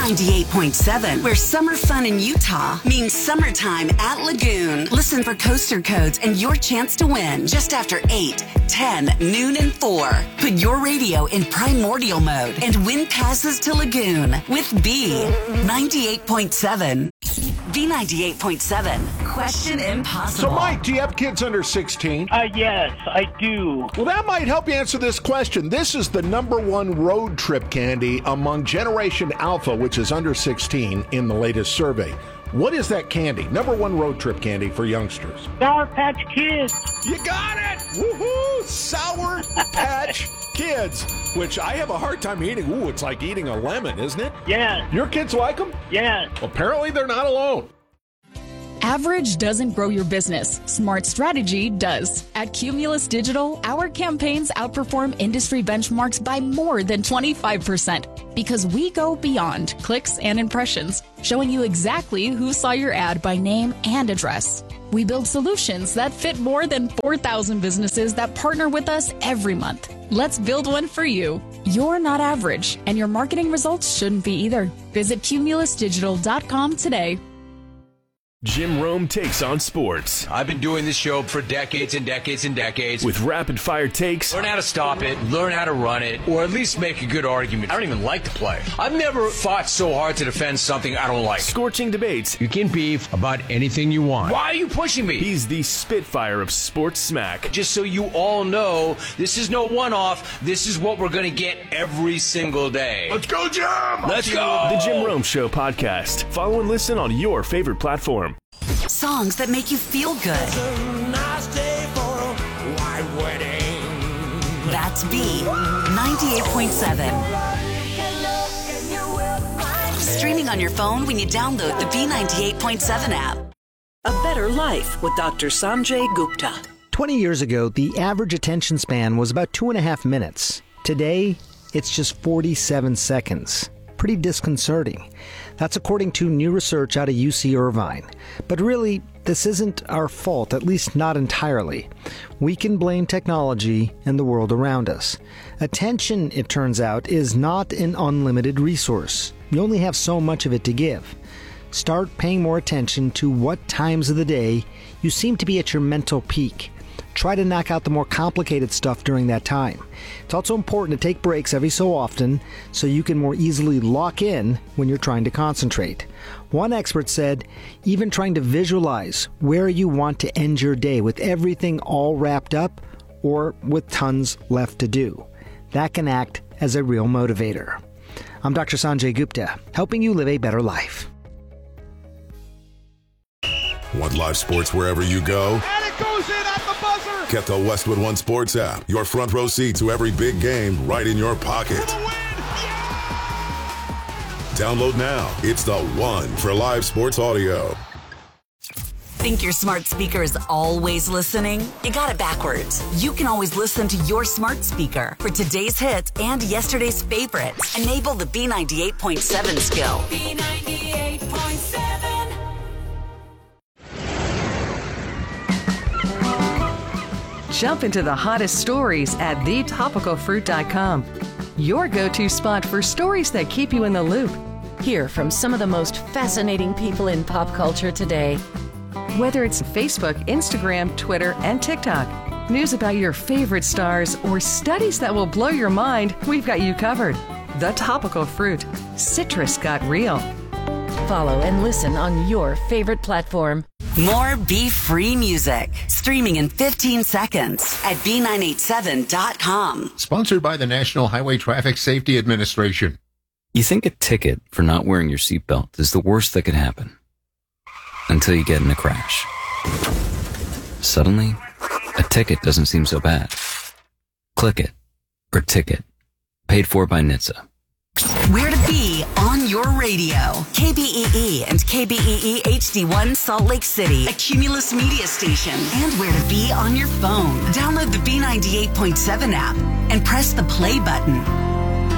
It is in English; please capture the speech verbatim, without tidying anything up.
ninety-eight point seven, where summer fun in Utah means summertime at Lagoon. Listen for coaster codes and your chance to win just after eight, ten, noon, and four. Put your radio in primordial mode and win passes to Lagoon with B ninety-eight point seven. B ninety-eight point seven. Question impossible. So, Mike, do you have kids under sixteen? Uh, yes, I do. Well, that might help you answer this question. This is the number one road trip candy among Generation Alpha, which is under sixteen, in the latest survey. What is that candy? Number one road trip candy for youngsters. Sour Patch Kids. You got it! Woohoo! Sour Patch Kids, which I have a hard time eating. Ooh, it's like eating a lemon, isn't it? Yes. Your kids like them? Yes. Apparently they're not alone. Average doesn't grow your business. Smart strategy does. At Cumulus Digital, our campaigns outperform industry benchmarks by more than twenty-five percent because we go beyond clicks and impressions, showing you exactly who saw your ad by name and address. We build solutions that fit more than four thousand businesses that partner with us every month. Let's build one for you. You're not average, and your marketing results shouldn't be either. Visit cumulus digital dot com today. Jim Rome takes on sports. I've been doing this show for decades and decades and decades. With rapid-fire takes. Learn how to stop it, learn how to run it, or at least make a good argument. I don't even like the play. I've never fought so hard to defend something I don't like. Scorching debates. You can beef about anything you want. Why are you pushing me? He's the Spitfire of sports smack. Just so you all know, this is no one-off. This is what we're going to get every single day. Let's go, Jim! Let's go! The Jim Rome Show podcast. Follow and listen on your favorite platform. Songs that make you feel good. It's a nice day for a white wedding. That's B ninety-eight point seven. Streaming on your phone when you download the B ninety-eight point seven app. A Better Life with Doctor Sanjay Gupta. twenty years ago, the average attention span was about two and a half minutes. Today, it's just forty-seven seconds. Pretty disconcerting. That's according to new research out of U C Irvine. But really, this isn't our fault, at least not entirely. We can blame technology and the world around us. Attention, it turns out, is not an unlimited resource. You only have so much of it to give. Start paying more attention to what times of the day you seem to be at your mental peak. Try to knock out the more complicated stuff during that time. It's also important to take breaks every so often so you can more easily lock in when you're trying to concentrate. One expert said, even trying to visualize where you want to end your day with everything all wrapped up or with tons left to do. That can act as a real motivator. I'm Doctor Sanjay Gupta, helping you live a better life. Want live sports wherever you go? And it goes in at the buzzer! Get the Westwood One Sports app. Your front row seat to every big game right in your pocket. For the win! Yeah! Download now. It's the one for live sports audio. Think your smart speaker is always listening? You got it backwards. You can always listen to your smart speaker for today's hits and yesterday's favorites. Enable the B ninety-eight point seven skill. B ninety-eight point seven. Jump into the hottest stories at the topical fruit dot com. Your go-to spot for stories that keep you in the loop. Hear from some of the most fascinating people in pop culture today. Whether it's Facebook, Instagram, Twitter, and TikTok, news about your favorite stars, or studies that will blow your mind, we've got you covered. The Topical Fruit. Citrus got real. Follow and listen on your favorite platform. More Be-Free music. Streaming in fifteen seconds at B nine eighty-seven dot com. Sponsored by the National Highway Traffic Safety Administration. You think a ticket for not wearing your seatbelt is the worst that could happen. Until you get in a crash. Suddenly, a ticket doesn't seem so bad. Click it. Or ticket. Paid for by N H T S A. Where to be on your radio. K B E E and K B E E H D one Salt Lake City, a Cumulus media station. And where to be on your phone. Download the B ninety-eight point seven app and press the play button.